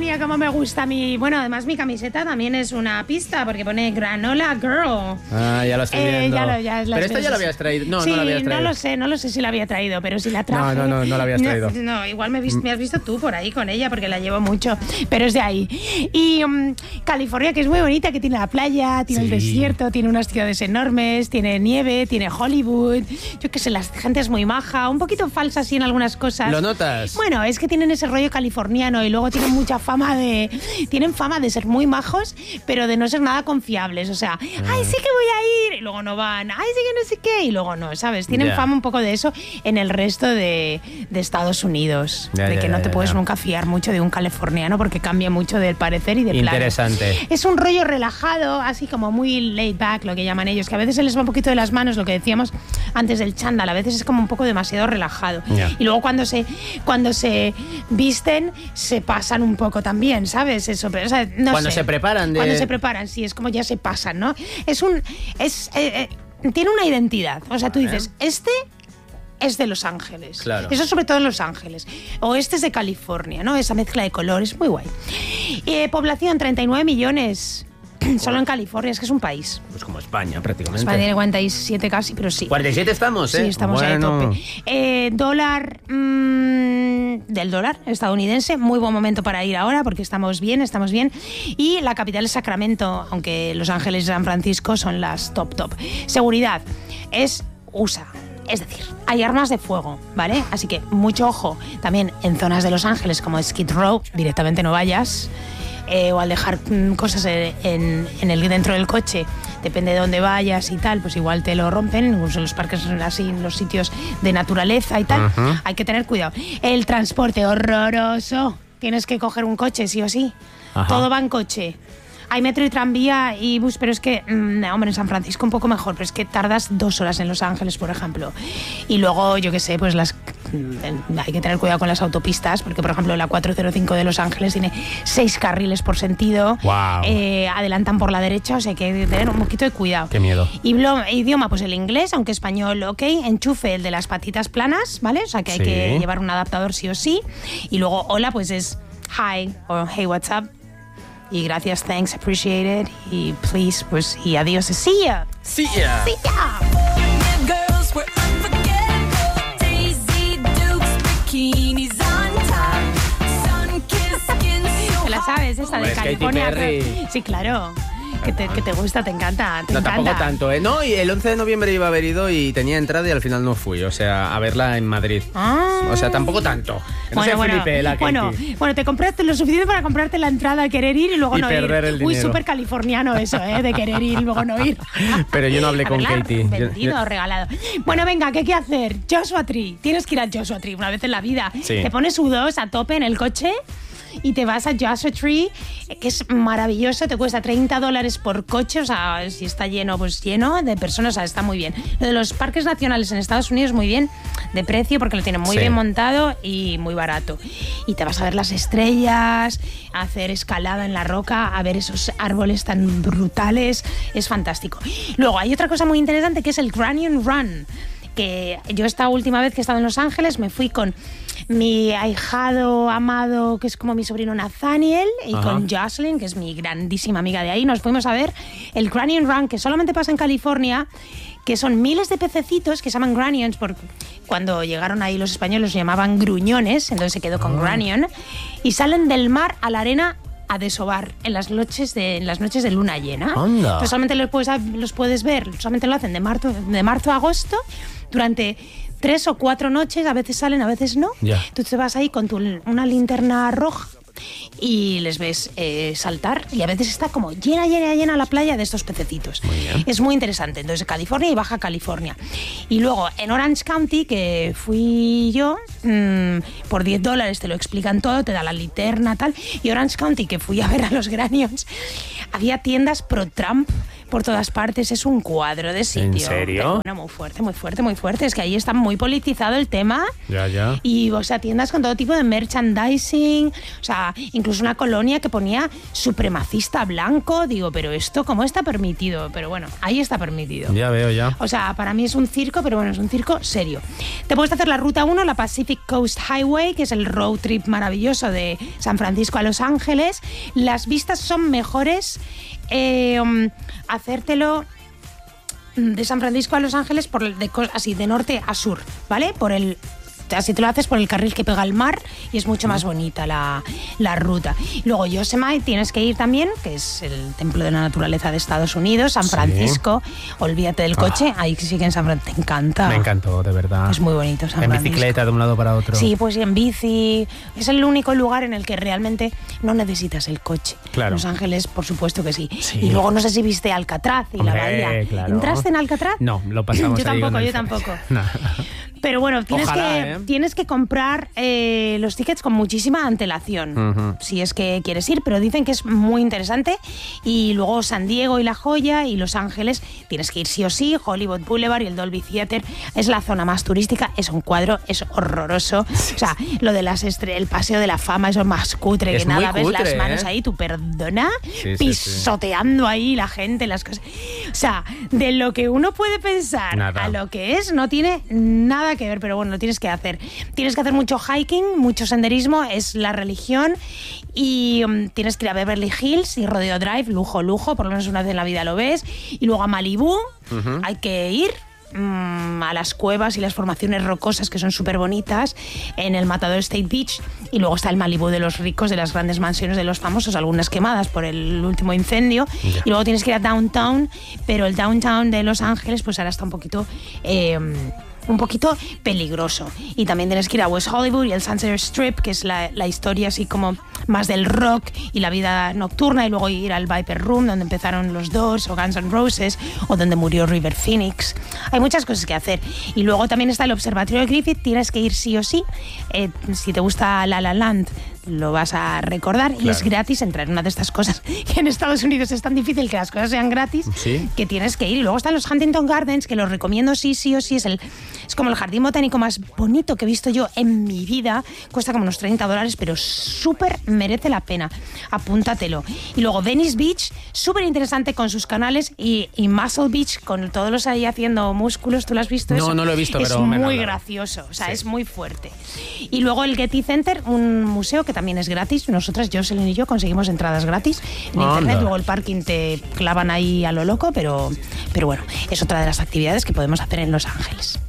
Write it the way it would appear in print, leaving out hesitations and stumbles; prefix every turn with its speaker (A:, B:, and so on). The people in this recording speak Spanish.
A: California, como me gusta a mí. Bueno, además mi camiseta también es una pista porque pone Granola Girl.
B: Ah, ya lo estoy viendo.
A: Pero
B: esta ya la habías traído. No,
A: sí,
B: no la habías traído.
A: No lo sé si la había traído, pero si la traje.
B: No la habías traído.
A: No, igual me has visto tú por ahí con ella porque la llevo mucho, pero es de ahí. Y California, que es muy bonita, que tiene la playa, tiene el desierto, tiene unas ciudades enormes, tiene nieve, tiene Hollywood. Yo qué sé, la gente es muy maja, un poquito falsa así en algunas cosas.
B: ¿Lo notas?
A: Bueno, es que tienen ese rollo californiano y luego tienen mucha fama de... Tienen fama de ser muy majos, pero de no ser nada confiables. O sea, ay, sí que voy a ir, y luego no van. Ay, sí que no sé qué, y luego no, ¿sabes? Tienen fama un poco de eso en el resto de Estados Unidos. De que no te puedes nunca fiar mucho de un californiano porque cambia mucho del parecer y de plan.
B: Interesante.
A: Es un rollo relajado, así como muy laid back, lo que llaman ellos, que a veces se les va un poquito de las manos, lo que decíamos antes del chándal, a veces es como un poco demasiado relajado. Y luego cuando se visten, se pasan un poco también, ¿sabes? Eso, pero, o sea, no
B: cuando
A: sé.
B: se preparan.
A: Cuando se preparan, sí, es como ya se pasan, ¿no? Tiene una identidad. O sea, tú dices, este es de Los Ángeles.
B: Claro.
A: Eso sobre todo en Los Ángeles. O este es de California, ¿no? Esa mezcla de colores, muy guay. Población, 39 millones. Solo en California, es que es un país.
B: Pues como España, prácticamente.
A: España tiene 47 casi, pero sí.
B: 47 estamos, ¿eh?
A: Sí, estamos ahí a tope. Dólar del dólar estadounidense, muy buen momento para ir ahora porque estamos bien. Y la capital es Sacramento, aunque Los Ángeles y San Francisco son las top. Seguridad es USA. Es decir, hay armas de fuego, ¿vale? Así que mucho ojo también en zonas de Los Ángeles como Skid Row, directamente no vayas. O al dejar cosas dentro del coche, depende de dónde vayas y tal, pues igual te lo rompen, incluso en los parques así, en los sitios de naturaleza y tal. Hay que tener cuidado. El transporte, horroroso. Tienes que coger un coche, sí o sí. Todo va en coche. Hay metro y tranvía y bus, pero es que, hombre, en San Francisco un poco mejor, pero es que tardas 2 horas en Los Ángeles, por ejemplo. Y luego, yo qué sé, pues hay que tener cuidado con las autopistas, porque, por ejemplo, la 405 de Los Ángeles tiene 6 carriles por sentido.
B: Wow.
A: Adelantan por la derecha, o sea, hay que tener un poquito de cuidado.
B: Qué miedo.
A: Y idioma, pues el inglés, aunque español, ok. Enchufe, el de las patitas planas, ¿vale? O sea, que hay que llevar un adaptador sí o sí. Y luego, hola, pues es hi o hey, what's up. Y gracias, thanks, appreciate it. Y please, pues, y adiós. See ya.
B: See ya.
A: See ya. ¿Te la sabes esta de California? Sí, claro. Que te gusta, te encanta.
B: No, tampoco tanto, ¿eh? No, y el 11 de noviembre iba a haber ido y tenía entrada y al final no fui. O sea, a verla en Madrid. O sea, tampoco tanto. Que no se flipe la Katy.
A: Bueno, te compraste lo suficiente para comprarte la entrada, querer ir y luego no
B: perder
A: ir.
B: El dinero.
A: Uy, súper californiano eso, de querer ir y luego no ir.
B: Pero yo no hablé con Katy.
A: Vendido o regalado. Bueno, venga, ¿qué hay que hacer? Joshua Tree. Tienes que ir a Joshua Tree una vez en la vida.
B: Sí.
A: Te pones U2 a tope en el coche y te vas a Joshua Tree, que es maravilloso, te cuesta $30 por coche, o sea, si está lleno, pues lleno de personas, o sea, está muy bien. Lo de los parques nacionales en Estados Unidos muy bien de precio porque lo tienen muy bien montado y muy barato. Y te vas a ver las estrellas, a hacer escalada en la roca, a ver esos árboles tan brutales, es fantástico. Luego hay otra cosa muy interesante que es el Canyon Run, que yo esta última vez que he estado en Los Ángeles me fui con mi ahijado amado, que es como mi sobrino Nathaniel, y con Jocelyn, que es mi grandísima amiga de ahí. Nos fuimos a ver el Canyon Run, que solamente pasa en California, que son miles de pececitos que se llaman granions, porque cuando llegaron ahí los españoles los llamaban gruñones, entonces se quedó con granion, y salen del mar a la arena a desovar en las noches de luna llena. Pues solamente los puedes ver, solamente lo hacen de marzo a agosto, durante 3 o 4 noches, a veces salen, a veces no. Tú te vas ahí con una linterna roja y les ves saltar, y a veces está como llena la playa de estos pececitos. Es muy interesante. Entonces, California y Baja California. Y luego en Orange County, que fui yo, por $10 te lo explican todo, te da la linterna, tal. Y Orange County, que fui a ver a los Granions, había tiendas pro Trump, por todas partes, es un cuadro de sitio.
B: ¿En serio?
A: Pero bueno, muy fuerte, muy fuerte, muy fuerte. Es que ahí está muy politizado el tema.
B: Ya.
A: Y, o sea, tiendas con todo tipo de merchandising, o sea, incluso una colonia que ponía supremacista blanco. Digo, pero esto, ¿cómo está permitido? Pero bueno, ahí está permitido.
B: Ya veo, ya.
A: O sea, para mí es un circo, pero bueno, es un circo serio. Te puedes hacer la ruta 1, la Pacific Coast Highway, que es el road trip maravilloso de San Francisco a Los Ángeles. Las vistas son mejores hacértelo de San Francisco a Los Ángeles así de norte a sur, ¿vale? Así te lo haces por el carril que pega al mar y es mucho más bonita la ruta. Luego Yosemite tienes que ir también, que es el templo de la naturaleza de Estados Unidos, San Francisco. Olvídate del coche, ahí sí que en San Francisco te encanta.
B: Me encantó, de verdad.
A: Es muy bonito San Francisco.
B: En bicicleta de un lado para otro.
A: Sí, pues en bici. Es el único lugar en el que realmente no necesitas el coche.
B: Claro.
A: Los Ángeles, por supuesto que sí. Y luego no sé si viste Alcatraz y la bahía.
B: Claro.
A: ¿Entraste en Alcatraz?
B: No, lo pasamos
A: yo tampoco.
B: No.
A: Pero bueno,
B: Ojalá,
A: tienes que comprar los tickets con muchísima antelación, si es que quieres ir, pero dicen que es muy interesante. Y luego San Diego y La Joya y Los Ángeles tienes que ir sí o sí. Hollywood Boulevard y el Dolby Theater es la zona más turística, es un cuadro, es horroroso. O sea, lo de el Paseo de la Fama, eso es más cutre
B: es
A: que nada.
B: cutre,
A: ves las manos ahí, tú perdona, pisoteando ahí la gente, las cosas. O sea, de lo que uno puede pensar
B: nada.
A: A lo que es, no tiene nada que ver, pero bueno, lo tienes que hacer. Tienes que hacer mucho hiking, mucho senderismo, es la religión. Y tienes que ir a Beverly Hills y Rodeo Drive, lujo, por lo menos una vez en la vida lo ves. Y luego a Malibú, hay que ir a las cuevas y las formaciones rocosas que son súper bonitas en el Matador State Beach. Y luego está el Malibú de los ricos, de las grandes mansiones de los famosos, algunas quemadas por el último incendio. Y luego tienes que ir a Downtown, pero el Downtown de Los Ángeles pues ahora está un poquito peligroso. Y también tienes que ir a West Hollywood y el Sunset Strip, que es la historia así como más del rock y la vida nocturna, y luego ir al Viper Room, donde empezaron los Doors o Guns N' Roses, o donde murió River Phoenix. Hay muchas cosas que hacer. Y luego también está el Observatorio de Griffith, tienes que ir sí o sí. Si te gusta La La Land, lo vas a recordar. Claro. Y es gratis entrar en una de estas cosas que en Estados Unidos es tan difícil que las cosas sean gratis, que tienes que ir. Y luego están los Huntington Gardens, que los recomiendo sí o sí. Es como el jardín botánico más bonito que he visto yo en mi vida. Cuesta como unos $30, pero súper merece la pena. Apúntatelo. Y luego Venice Beach, súper interesante con sus canales, y Muscle Beach con todos los ahí haciendo músculos. ¿Tú lo has visto?
B: No, no lo he visto, pero
A: es muy gracioso. O sea, es muy fuerte. Y luego el Getty Center, un museo que también es gratis. Nosotras, Jocelyn y yo, conseguimos entradas gratis en internet. Luego el parking te clavan ahí a lo loco, pero bueno, es otra de las actividades que podemos hacer en Los Ángeles.